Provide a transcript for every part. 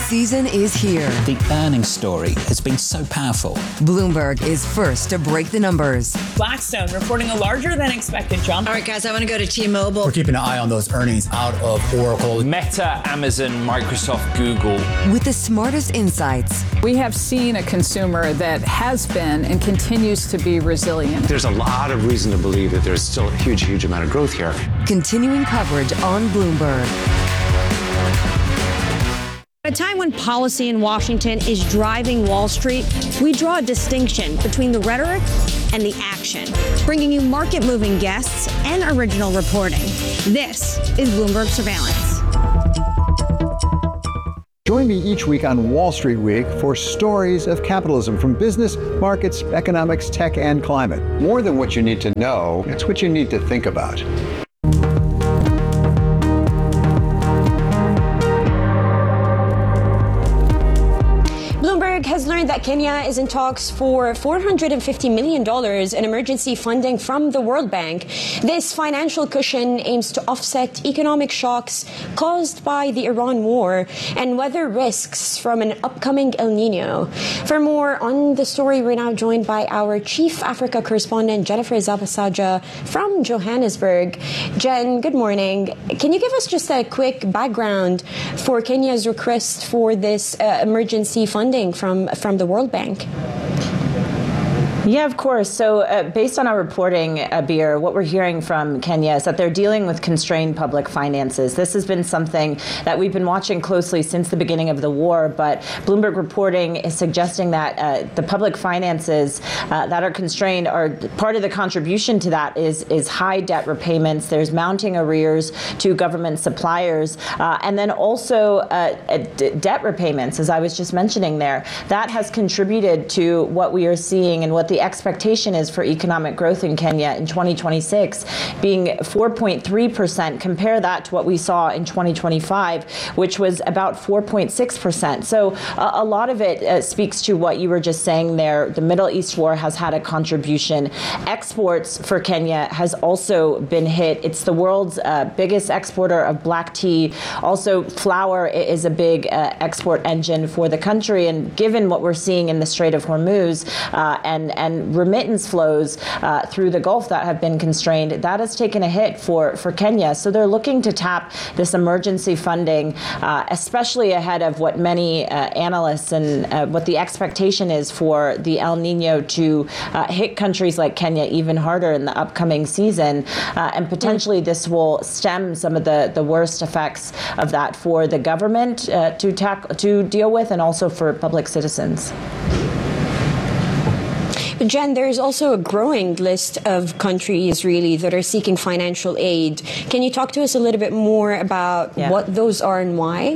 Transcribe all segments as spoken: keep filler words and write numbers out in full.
season is here. The earnings story has been so powerful. Bloomberg is first to break the numbers. Blackstone reporting a larger than expected jump. All right, guys, I want to go to T-Mobile. We're keeping an eye on those earnings out of Oracle. Meta, Amazon, Microsoft, Google. With the smartest insights. We have seen a consumer that has been and continues to be resilient. There's a lot of reason to believe that there's still a huge, huge amount of growth here. Continuing coverage on Bloomberg. At a time when policy in Washington is driving Wall Street, we draw a distinction between the rhetoric and the action, bringing you market-moving guests and original reporting. This is Bloomberg Surveillance. Join me each week on Wall Street Week for stories of capitalism from business, markets, economics, tech, and climate. More than what you need to know, it's what you need to think about. Bloomberg has learned that Kenya is in talks for four hundred fifty million dollars in emergency funding from the World Bank. This financial cushion aims to offset economic shocks caused by the Iran war and weather risks from an upcoming El Nino. For more on the story, we're now joined by our Chief Africa correspondent, Jennifer Zabasaja from Johannesburg. Jen, good morning. Can you give us just a quick background for Kenya's request for this uh, emergency funding from from the World Bank? Yeah, of course. So uh, based on our reporting, Abir, what we're hearing from Kenya is that they're dealing with constrained public finances. This has been something that we've been watching closely since the beginning of the war, but Bloomberg reporting is suggesting that uh, the public finances uh, that are constrained are part of the contribution to that is, is high debt repayments. There's mounting arrears to government suppliers, uh, and then also uh, d- debt repayments, as I was just mentioning there. That has contributed to what we are seeing and what the The expectation is for economic growth in Kenya in twenty twenty-six being four point three percent. Compare that to what we saw in twenty twenty-five, which was about four point six percent. So uh, a lot of it uh, speaks to what you were just saying there. The Middle East war has had a contribution. Exports for Kenya has also been hit. It's the world's uh, biggest exporter of black tea. Also, flour is a big uh, export engine for the country. And given what we're seeing in the Strait of Hormuz uh, and and remittance flows uh, through the Gulf that have been constrained, that has taken a hit for, for Kenya. So they're looking to tap this emergency funding, uh, especially ahead of what many uh, analysts and uh, what the expectation is for the El Nino to uh, hit countries like Kenya even harder in the upcoming season. Uh, and potentially this will stem some of the, the worst effects of that for the government uh, to, tack- to deal with, and also for public citizens. Jen, there's also a growing list of countries, really, that are seeking financial aid. Can you talk to us a little bit more about yeah. what those are and why?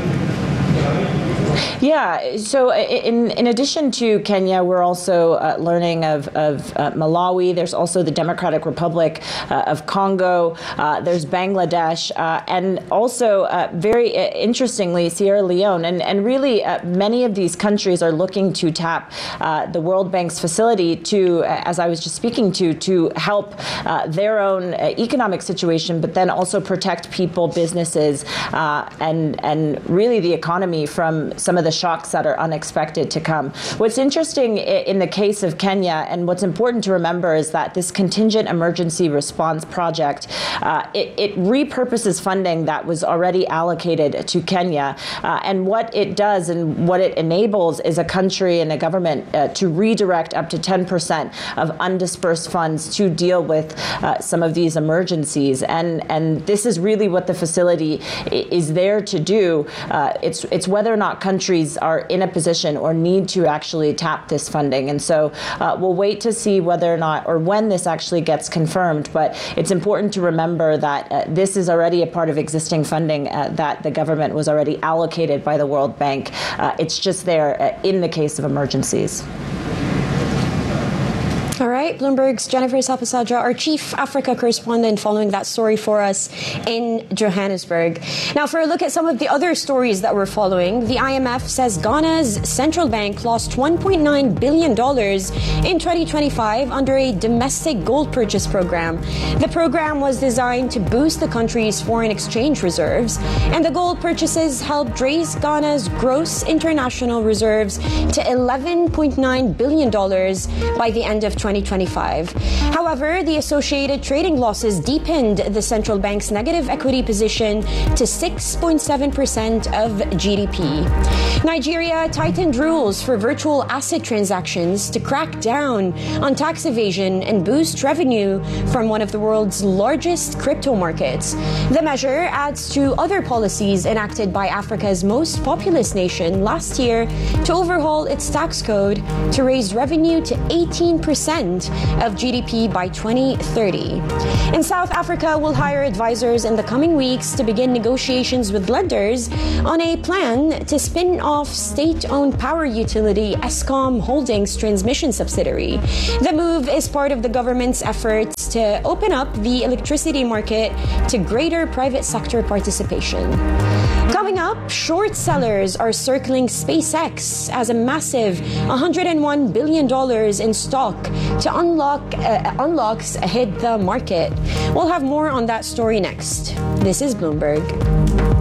Yeah, so in in addition to Kenya, we're also uh, learning of, of uh, Malawi. There's also the Democratic Republic uh, of Congo. Uh, there's Bangladesh, uh, and also uh, very uh, interestingly, Sierra Leone. And, and really, uh, many of these countries are looking to tap uh, the World Bank's facility to, uh, as I was just speaking to, to help uh, their own uh, economic situation, but then also protect people, businesses, uh, and, and really the economy from some of the shocks that are unexpected to come. What's interesting in the case of Kenya, and what's important to remember, is that this contingent emergency response project, uh, it, it repurposes funding that was already allocated to Kenya. Uh, and what it does and what it enables is a country and a government uh, to redirect up to ten percent of undispersed funds to deal with uh, some of these emergencies. And, and this is really what the facility is there to do. Uh, it's, it's whether or not countries are in a position or need to actually tap this funding. And so uh, we'll wait to see whether or not or when this actually gets confirmed. But it's important to remember that uh, this is already a part of existing funding uh, that the government was already allocated by the World Bank. Uh, it's just there uh, in the case of emergencies. All right. right, Bloomberg's Jennifer Sapasadra, our chief Africa correspondent, following that story for us in Johannesburg. Now, for a look at some of the other stories that we're following, the I M F says Ghana's central bank lost one point nine billion dollars in twenty twenty-five under a domestic gold purchase program. The program was designed to boost the country's foreign exchange reserves, and the gold purchases helped raise Ghana's gross international reserves to eleven point nine billion dollars by the end of twenty twenty-five. However, the associated trading losses deepened the central bank's negative equity position to six point seven percent of G D P. Nigeria tightened rules for virtual asset transactions to crack down on tax evasion and boost revenue from one of the world's largest crypto markets. The measure adds to other policies enacted by Africa's most populous nation last year to overhaul its tax code to raise revenue to eighteen percent of G D P by twenty thirty. And South Africa will hire advisors in the coming weeks to begin negotiations with lenders on a plan to spin off state-owned power utility Eskom Holdings transmission subsidiary. The move is part of the government's efforts to open up the electricity market to greater private sector participation. Coming up, short sellers are circling SpaceX as a massive one hundred one billion dollars in stock to unlock uh, unlocks hit the market. We'll have more on that story next. This is Bloomberg.